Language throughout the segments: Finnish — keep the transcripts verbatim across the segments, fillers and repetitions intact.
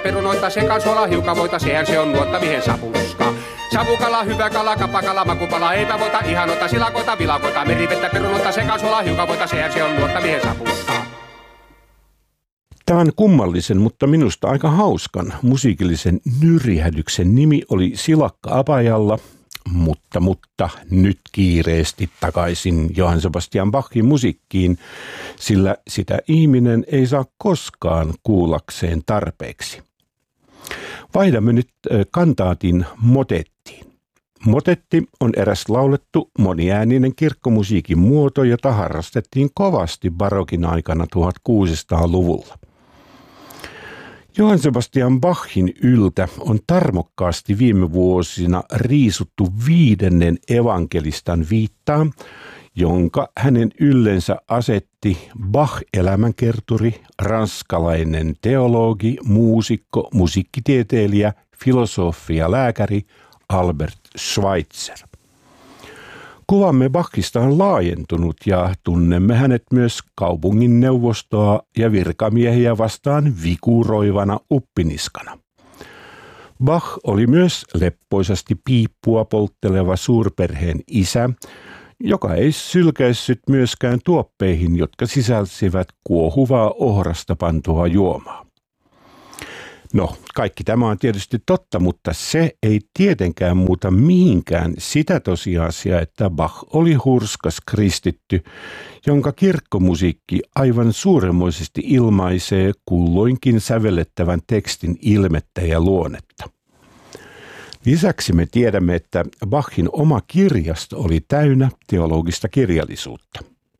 Perunoita sekaan suolaa hiukan voita, sehän se on nuotta mihin sapuska. Savukala, hyvä kala, kapakala, makupala, eipä voita, ihanota, silakoita, vilakoita, merivettä, perunoita sekaan suolaa hiukan voita, sehän se on nuotta mihin sapuska. Tämän kummallisen, mutta minusta aika hauskan musiikillisen nyrjähdyksen nimi oli Silakka Apajalla, mutta, mutta nyt kiireesti takaisin Johann Sebastian Bachin musiikkiin, sillä sitä ihminen ei saa koskaan kuullakseen tarpeeksi. Vaihdamme nyt kantaatin motettiin. Motetti on eräs laulettu moniääninen kirkkomusiikin muoto, jota harrastettiin kovasti barokin aikana tuhatkuusisataaluvulla. Johann Sebastian Bachin yltä on tarmokkaasti viime vuosina riisuttu viidennen evankelistan viittaa, jonka hänen yllensä asetti Bach-elämänkerturi, ranskalainen teologi, muusikko, musiikkitieteilijä, filosofi ja lääkäri Albert Schweitzer. Kuvamme Bachista on laajentunut ja tunnemme hänet myös kaupungin neuvostoa ja virkamiehiä vastaan vikuroivana uppiniskana. Bach oli myös leppoisasti piippua poltteleva suurperheen isä, joka ei sylkäissyt myöskään tuoppeihin, jotka sisälsivät kuohuvaa ohrasta pantua juomaa. No, kaikki tämä on tietysti totta, mutta se ei tietenkään muuta mihinkään sitä tosiasiaa, että Bach oli hurskas kristitty, jonka kirkkomusiikki aivan suuremmoisesti ilmaisee kulloinkin sävellettävän tekstin ilmettä ja luonnetta. Lisäksi me tiedämme, että Bachin oma kirjasto oli täynnä teologista kirjallisuutta.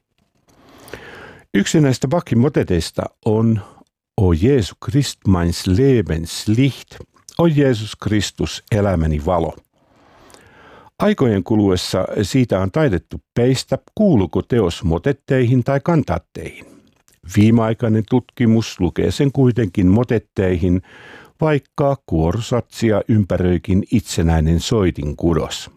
Yksi näistä Bachin moteteista on O Jeesus Christ meins Lebenslicht, O Jeesus Kristus elämäni valo. Aikojen kuluessa siitä on taitettu peistä, kuuluuko teos motetteihin tai kantaatteihin. Viimeaikainen tutkimus lukee sen kuitenkin motetteihin, vaikka kuorosatsia ympäröikin itsenäinen soitinkudos.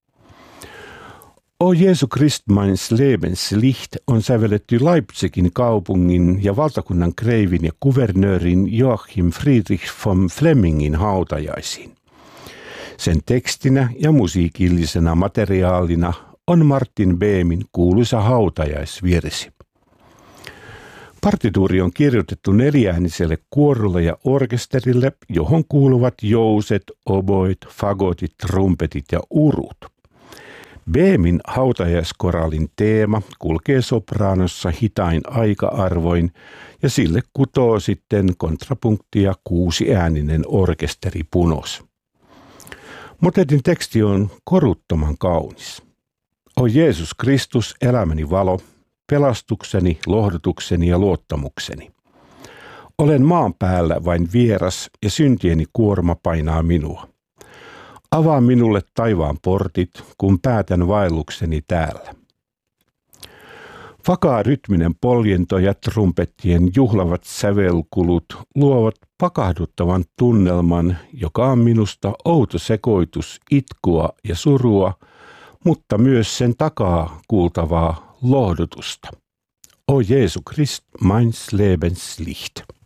O Jeesus Christ meins Lebenslicht on sävelletty Leipzigin kaupungin ja valtakunnan kreivin ja kuvernöörin Joachim Friedrich von Flemmingin hautajaisiin. Sen tekstinä ja musiikillisena materiaalina on Martin Behmin kuuluisa hautajaisvirsi. Partituuri on kirjoitettu neljääniselle kuorolle ja orkesterille, johon kuuluvat jouset, oboit, fagotit, trumpetit ja urut. Behmin hautajaiskoraalin teema kulkee sopraanossa hitain aika-arvoin ja sille kutoo sitten kontrapunktia kuusiääninen orkesteripunos. Motetin teksti on koruttoman kaunis. O Jeesus Kristus, elämäni valo, pelastukseni, lohdutukseni ja luottamukseni. Olen maan päällä vain vieras ja syntieni kuorma painaa minua. Avaa minulle taivaan portit, kun päätän vaellukseni täällä. Vakaa rytminen poljento ja trumpettien juhlavat sävelkulut luovat pakahduttavan tunnelman, joka on minusta outo sekoitus itkua ja surua, mutta myös sen takaa kuultavaa lohdutusta. O Jeesus Christ meins Lebenslicht.